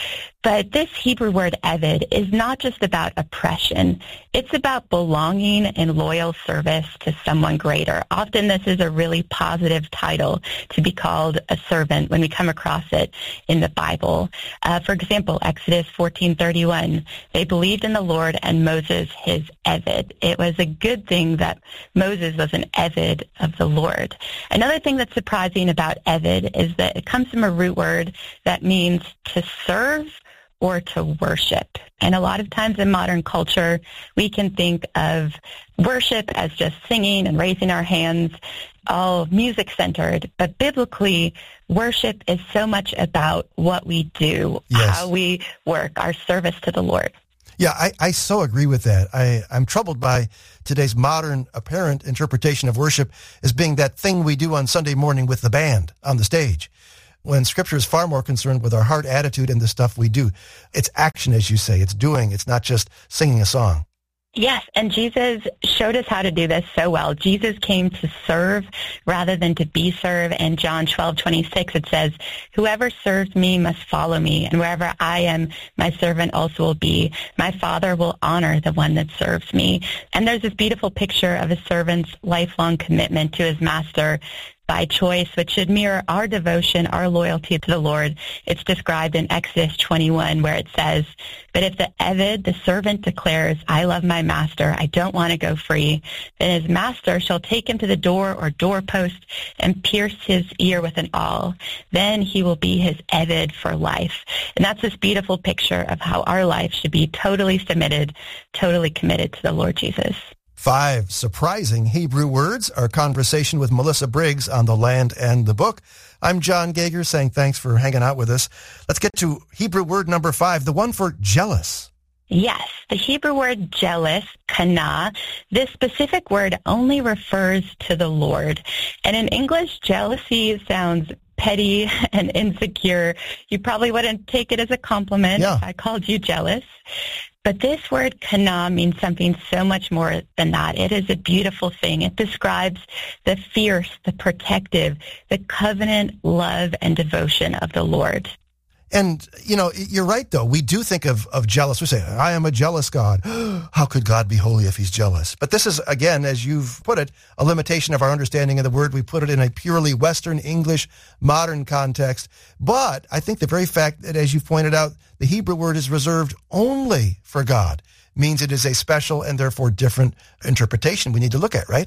But this Hebrew word eved is not just about oppression. It's about belonging and loyal service to someone greater. Often this is a really positive title to be called a servant when we come across it in the Bible. Uh, for example, Exodus fourteen thirty-one, they believed in the Lord and Moses his eved. It was a good thing that Moses was an eved of the Lord. Another thing that's surprising about eved is that it comes from a root word that means to serve or to worship. And a lot of times in modern culture, we can think of worship as just singing and raising our hands, all music-centered. But biblically, worship is so much about what we do, yes. how we work, our service to the Lord. Yeah, I, I so agree with that. I, I'm troubled by today's modern apparent interpretation of worship as being that thing we do on Sunday morning with the band on the stage, when Scripture is far more concerned with our heart attitude and the stuff we do. It's action, as you say. It's doing. It's not just singing a song. Yes, and Jesus showed us how to do this so well. Jesus came to serve rather than to be served. In John twelve twenty-six, it says, "Whoever serves me must follow me, and wherever I am, my servant also will be. My Father will honor the one that serves me." And there's this beautiful picture of a servant's lifelong commitment to his master by choice, which should mirror our devotion, our loyalty to the Lord. It's described in Exodus twenty-one, where it says, "But if the eved, the servant, declares, 'I love my master, I don't want to go free,' then his master shall take him to the door or doorpost and pierce his ear with an awl. Then he will be his eved for life." And that's this beautiful picture of how our life should be totally submitted, totally committed to the Lord Jesus. Five surprising Hebrew words, our conversation with Melissa Briggs on The Land and the Book. I'm John Gager saying thanks for hanging out with us. Let's get to Hebrew word number five, the one for jealous. Yes, the Hebrew word jealous, kana, this specific word only refers to the Lord. And in English, jealousy sounds petty and insecure. You probably wouldn't take it as a compliment yeah. if I called you jealous. But this word kana means something so much more than that. It is a beautiful thing. It describes the fierce, the protective, the covenant love and devotion of the Lord. And, you know, you're right, though. We do think of, of jealous. We say, I am a jealous God. How could God be holy if he's jealous? But this is, again, as you've put it, a limitation of our understanding of the word. We put it in a purely Western English, modern context. But I think the very fact that, as you've pointed out, the Hebrew word is reserved only for God means it is a special and therefore different interpretation we need to look at, right?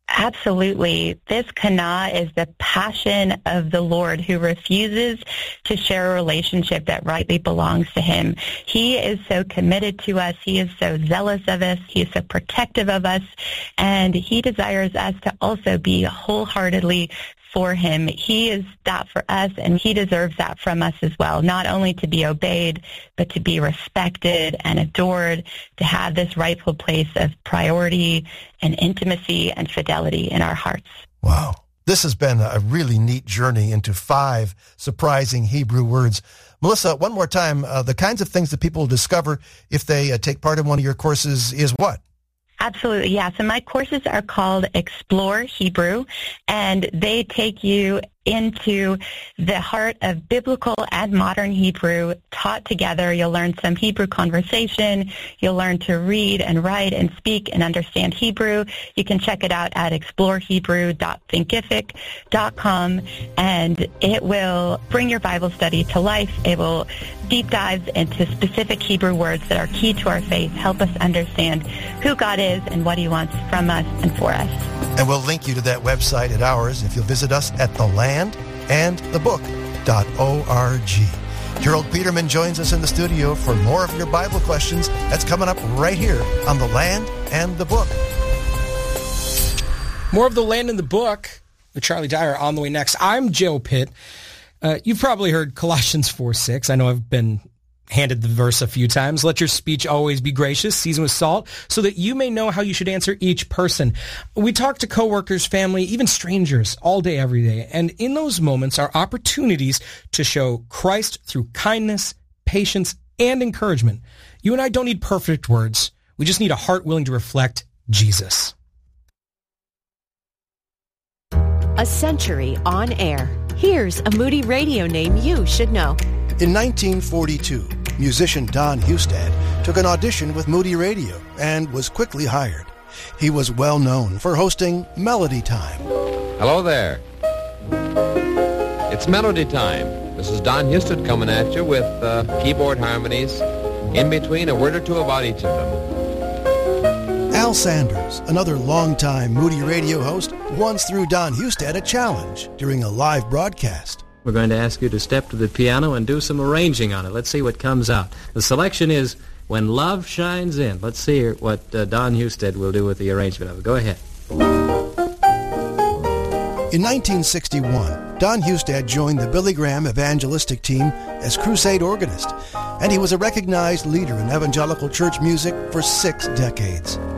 Absolutely. This kana is the passion of the Lord who refuses to share a relationship that rightly belongs to him. He is so committed to us. He is so zealous of us. He is so protective of us. And he desires us to also be wholeheartedly for him. He is that for us, and he deserves that from us as well, not only to be obeyed, but to be respected and adored, to have this rightful place of priority and intimacy and fidelity in our hearts. Wow. This has been a really neat journey into five surprising Hebrew words. Melissa, one more time, uh, the kinds of things that people discover if they uh, take part in one of your courses is what? Absolutely, yeah. So my courses are called Explore Hebrew, and they take you into the heart of biblical and modern Hebrew taught together. You'll learn some Hebrew conversation. You'll learn to read and write and speak and understand Hebrew. You can check it out at explore hebrew dot thinkific dot com, and it will bring your Bible study to life. It will deep dive into specific Hebrew words that are key to our faith, help us understand who God is and what he wants from us and for us. And we'll link you to that website at ours if you'll visit us at the land and the book dot org. Gerald Peterman joins us in the studio for more of your Bible questions. That's coming up right here on The Land and the Book. More of The Land and the Book with Charlie Dyer on the way next. I'm Joe Pitt. Uh, you've probably heard Colossians four six. I know I've been handed the verse a few times. Let your speech always be gracious, seasoned with salt, so that you may know how you should answer each person. We talk to coworkers, family, even strangers all day, every day. And in those moments are opportunities to show Christ through kindness, patience, and encouragement. You and I don't need perfect words. We just need a heart willing to reflect Jesus. A century on air. Here's a Moody Radio name you should know. In nineteen forty-two, Musician Don Hustad took an audition with Moody Radio and was quickly hired. He was well known for hosting Melody Time. Hello there. It's Melody Time. This is Don Hustad coming at you with uh, keyboard harmonies, in between a word or two about each of them. Al Sanders, another longtime Moody Radio host, once threw Don Hustad a challenge during a live broadcast. We're going to ask you to step to the piano and do some arranging on it. Let's see what comes out. The selection is When Love Shines In. Let's see what uh, Don Hustad will do with the arrangement of it. Go ahead. In nineteen sixty-one, Don Hustad joined the Billy Graham evangelistic team as crusade organist, and he was a recognized leader in evangelical church music for six decades.